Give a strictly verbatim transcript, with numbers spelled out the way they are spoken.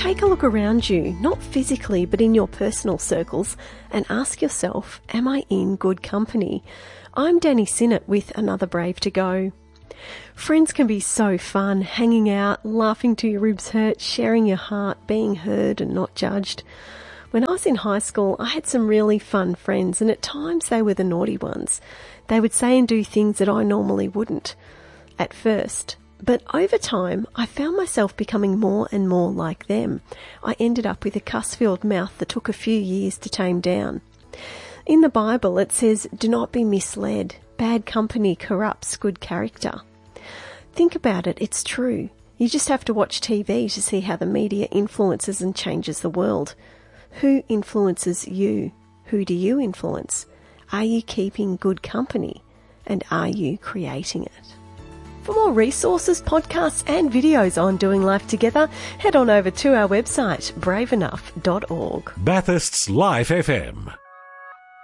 take a look around you, not physically but in your personal circles, and ask yourself, am I in good company? I'm Danny Sinnott with another Brave to Go. Friends can be so fun, hanging out, laughing till your ribs hurt, sharing your heart, being heard and not judged. When I was in high school, I had some really fun friends, and at times they were the naughty ones. They would say and do things that I normally wouldn't at first. But over time, I found myself becoming more and more like them. I ended up with a cuss-filled mouth that took a few years to tame down. In the Bible, it says, do not be misled. Bad company corrupts good character. Think about it, it's true. You just have to watch T V to see how the media influences and changes the world. Who influences you? Who do you influence? Are you keeping good company? And are you creating it? For more resources, podcasts and videos on doing life together, head on over to our website, brave enough dot org. Bathurst's Life F M.